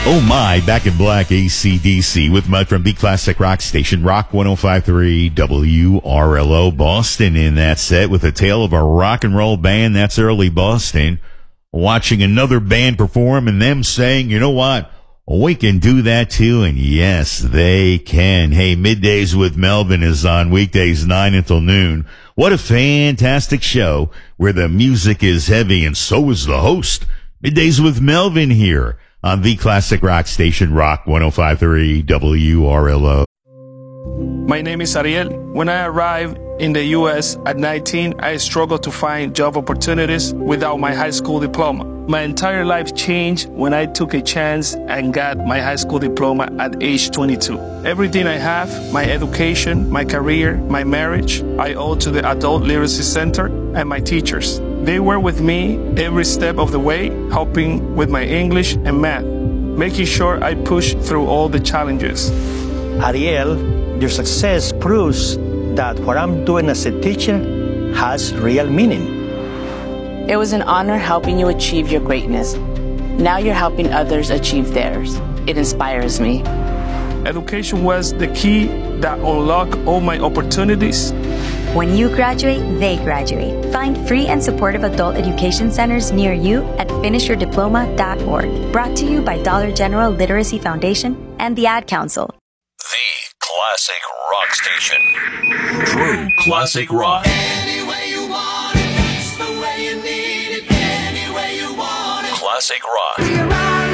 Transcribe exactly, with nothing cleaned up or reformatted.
Oh my, Back in Black, A C D C, with Mud from the classic rock station, Rock one oh five point three W R L O Boston in that set with a tale of a rock and roll band. That's early Boston. Watching another band perform and them saying, you know what, we can do that too. And yes, they can. Hey, Middays with Melvin is on weekdays nine until noon. What a fantastic show where the music is heavy and so is the host. Middays with Melvin here on the classic rock station, Rock one oh five point three W R L O. My name is Ariel. When I arrived in the U S at nineteen, I struggled to find job opportunities without my high school diploma. My entire life changed when I took a chance and got my high school diploma at age twenty-two. Everything I have, my education, my career, my marriage, I owe to the Adult Literacy Center and my teachers. They were with me every step of the way, helping with my English and math, making sure I pushed through all the challenges. Ariel, your success proves that what I'm doing as a teacher has real meaning. It was an honor helping you achieve your greatness. Now you're helping others achieve theirs. It inspires me. Education was the key that unlocked all my opportunities. When you graduate, they graduate. Find free and supportive adult education centers near you at finish your diploma dot org. Brought to you by Dollar General Literacy Foundation and the Ad Council. The classic rock station. True classic rock. Any way you want it, that's the way you need it. Any way you want it. Classic rock. We're